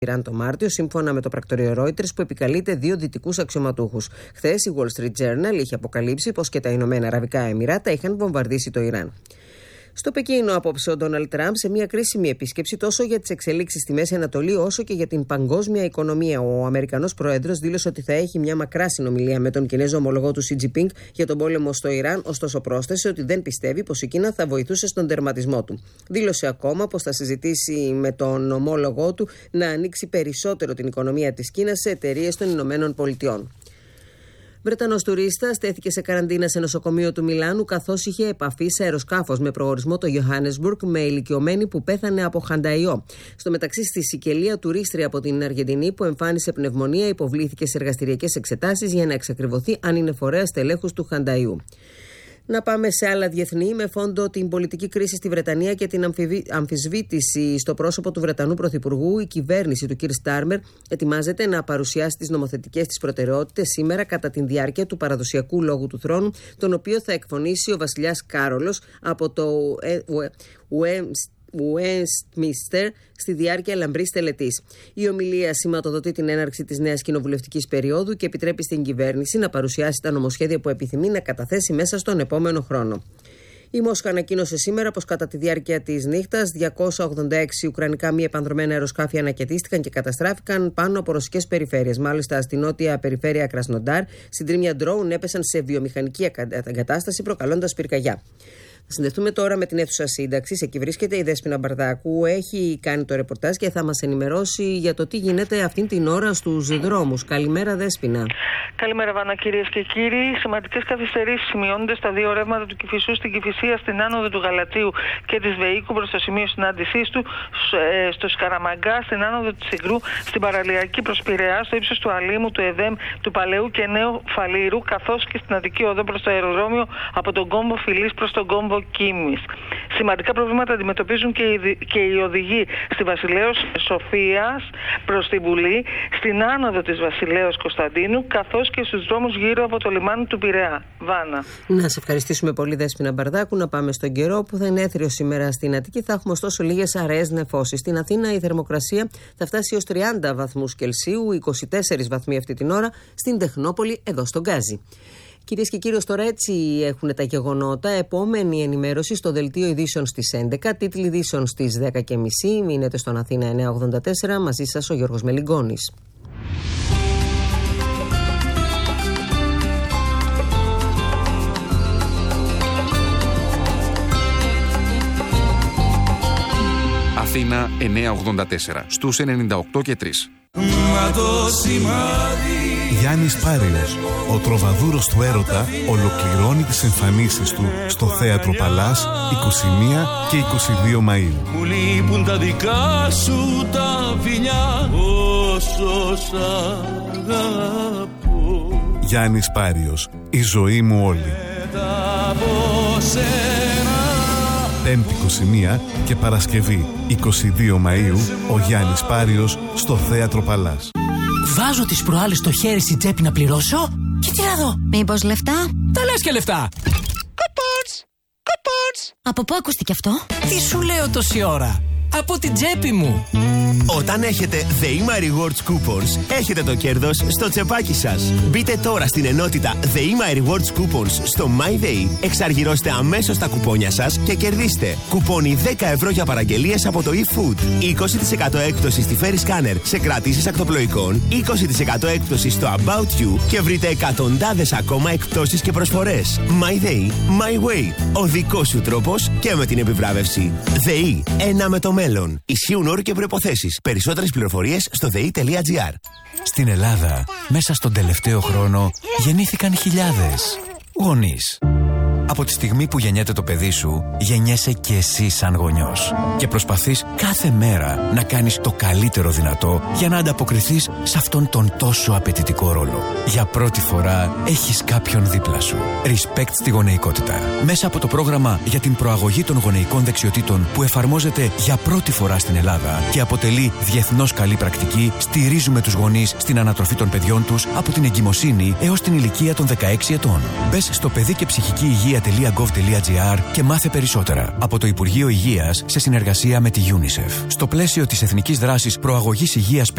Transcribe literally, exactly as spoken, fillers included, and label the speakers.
Speaker 1: Ιράν το Μάρτιο, σύμφωνα με το πρακτορείο Reuters, που επικαλείται δύο δυτικούς αξιωματούχους. Χθες η Wall Street Journal είχε αποκαλύψει πως και τα Ηνωμένα Αραβικά Εμιράτα είχαν βομβαρδίσει το Ιράν. Στο Πεκίνο, απόψε, ο Ντόναλντ Τραμπ σε μια κρίσιμη επίσκεψη τόσο για τις εξελίξεις στη Μέση Ανατολή όσο και για την παγκόσμια οικονομία. Ο Αμερικανός Πρόεδρος δήλωσε ότι θα έχει μια μακρά συνομιλία με τον Κινέζο ομολογό του Σι Τζινπίνγκ για τον πόλεμο στο Ιράν, ωστόσο πρόσθεσε ότι δεν πιστεύει πως η Κίνα θα βοηθούσε στον τερματισμό του. Δήλωσε ακόμα πως θα συζητήσει με τον ομόλογό του να ανοίξει περισσότερο την οικονομία της Κίνας σε εταιρείες των Ηνωμένων Πολιτειών. Βρετανός τουρίστας στέθηκε σε καραντίνα σε νοσοκομείο του Μιλάνου καθώς είχε επαφή σε αεροσκάφος με προορισμό το Johannesburg με ηλικιωμένη που πέθανε από χανταϊό. Στο μεταξύ, στη Σικελία, τουρίστρια από την Αργεντινή που εμφάνισε πνευμονία υποβλήθηκε σε εργαστηριακές εξετάσεις για να εξακριβωθεί αν είναι φορέας τελέχους του χανταϊού. Να πάμε σε άλλα διεθνή, με φόντο την πολιτική κρίση στη Βρετανία και την αμφισβήτηση στο πρόσωπο του Βρετανού Πρωθυπουργού. Η κυβέρνηση του κ. Στάρμερ ετοιμάζεται να παρουσιάσει τις νομοθετικές της προτεραιότητες σήμερα κατά τη διάρκεια του παραδοσιακού λόγου του θρόνου, τον οποίο θα εκφωνήσει ο βασιλιάς Κάρολος από το Westminster στη διάρκεια λαμπρής τελετής. Η ομιλία σηματοδοτεί την έναρξη της νέας κοινοβουλευτικής περίοδου και επιτρέπει στην κυβέρνηση να παρουσιάσει τα νομοσχέδια που επιθυμεί να καταθέσει μέσα στον επόμενο χρόνο. Η Μόσχα ανακοίνωσε σήμερα πως κατά τη διάρκεια της νύχτας διακόσια ογδόντα έξι ουκρανικά μη επανδρομένα αεροσκάφη ανακαιτίστηκαν και καταστράφηκαν πάνω από ρωσικές περιφέρειες. Μάλιστα, στην νότια περιφέρεια Κρασνοντάρ, συντρίμμια ντρόουν έπεσαν σε βιομηχανική εγκατάσταση, προκαλώντας πυρκαγιά. Θα συνδεθούμε τώρα με την αίθουσα σύνταξης. Εκεί βρίσκεται η Δέσποινα Μπαρδάκου. Έχει κάνει το ρεπορτάζ και θα μας ενημερώσει για το τι γίνεται αυτήν την ώρα στους δρόμους. Καλημέρα, Δέσποινα.
Speaker 2: Καλημέρα, Βάνα, κυρίες και κύριοι. Σημαντικές καθυστερήσεις σημειώνονται στα δύο ρεύματα του Κηφισού, στην Κηφισία, στην άνοδο του Γαλατίου και της Βεϊκού προς το σημείο συνάντησής του, στο Σκαραμαγκά, στην άνοδο της Ιγρού, στην παραλιακή προς Πειραιά, στο ύψος του Αλήμου, του Εδέμ, του Παλαιού και Νέου Φαλήρου, καθώς και στην Αττική Οδό προς το αεροδρόμιο από τον κόμβο Φιλής προς τον κόμβο Κίμης. Σημαντικά προβλήματα αντιμετωπίζουν και οι, και οι οδηγοί στη Βασιλέως Σοφίας προς την Βουλή, στην άνοδο της Βασιλέως Κωνσταντίνου, καθώς και στους δρόμους γύρω από το λιμάνι του Πειραιά. Βάνα.
Speaker 1: Να σε ευχαριστήσουμε πολύ, Δέσποινα Μπαρδάκου. Να πάμε στον καιρό που θα είναι έθριο σήμερα στην Αττική. Θα έχουμε ωστόσο λίγες αραιές νεφώσεις. Στην Αθήνα η θερμοκρασία θα φτάσει ως τριάντα βαθμούς Κελσίου, είκοσι τέσσερις βαθμοί αυτή την ώρα, στην Τεχνόπολη εδώ στον Γκάζι. Κυρίες και κύριοι, τώρα έτσι έχουν τα γεγονότα. Επόμενη ενημέρωση στο δελτίο ειδήσεων στις έντεκα, τίτλοι ειδήσεων στις δέκα και μισή. Μείνετε στον Αθήνα εννιακόσια ογδόντα τέσσερα. Μαζί σας ο Γιώργος Μελιγκόνης.
Speaker 3: Αθήνα εννιακόσια ογδόντα τέσσερα, στους ενενήντα οκτώ και τρία.
Speaker 4: Γιάννης Πάριος, ο τροβαδούρος του έρωτα, ολοκληρώνει τις εμφανίσεις του στο Θέατρο Παλάς είκοσι μία και είκοσι δύο Μαΐου.
Speaker 5: Μου λείπουν τα δικά σου τα φιλιά, όσο σ' αγαπώ.
Speaker 4: Γιάννης Πάριος, η ζωή μου όλη. Πέμπτη είκοσι μία και Παρασκευή είκοσι δύο Μαΐου, ο Γιάννης Πάριος στο Θέατρο Παλάς.
Speaker 6: Βάζω τις προάλλες στο χέρι στην τσέπη να πληρώσω και τι να δω.
Speaker 7: Μήπως λεφτά?
Speaker 6: Τα λες και λεφτά. Κουπόνς, κουπόνς.
Speaker 7: Από πού ακούστηκε αυτό?
Speaker 6: Τι σου λέω τόση ώρα? Από την τσέπη μου.
Speaker 8: Όταν έχετε The My Rewards Coupons, έχετε το κέρδος στο τσεπάκι σας. Μπείτε τώρα στην ενότητα The My Rewards Coupons στο MyDay, εξαργυρώστε αμέσως τα κουπόνια σας και κερδίστε κουπόνι δέκα ευρώ για παραγγελίες από το eFood, είκοσι τοις εκατό έκπτωση στη Ferry Scanner σε κρατήσεις ακτοπλοϊκών, είκοσι τοις εκατό έκπτωση στο About You και βρείτε εκατοντάδες ακόμα εκπτώσεις και προσφορές. MyDay, My Way, ο δικός σου τρόπος και με την επιβράβευση. ΔΕΗ, ένα με το μέλλον. Ισχύουν όροι και προϋποθέσεις. Περισσότερες πληροφορίες στο δε ι τελεία τζι άρ.
Speaker 9: Στην Ελλάδα, μέσα στον τελευταίο χρόνο, γεννήθηκαν χιλιάδες γονείς. Από τη στιγμή που γεννιέται το παιδί σου, γεννιέσαι και εσύ σαν γονιός. Και προσπαθείς κάθε μέρα να κάνεις το καλύτερο δυνατό για να ανταποκριθείς σε αυτόν τον τόσο απαιτητικό ρόλο. Για πρώτη φορά έχεις κάποιον δίπλα σου. Respect στη γονεϊκότητα. Μέσα από το πρόγραμμα για την προαγωγή των γονεϊκών δεξιοτήτων που εφαρμόζεται για πρώτη φορά στην Ελλάδα και αποτελεί διεθνώς καλή πρακτική, στηρίζουμε τους γονείς στην ανατροφή των παιδιών τους από την εγκυμοσύνη έως την ηλικία των δεκαέξι ετών. Μπες στο παιδί και ψυχική υγεία τελεία γκοβ τελεία τζι άρ και μάθε περισσότερα από το Υπουργείο Υγείας σε συνεργασία με τη UNICEF. Στο πλαίσιο της Εθνικής Δράσης Προαγωγής Υγείας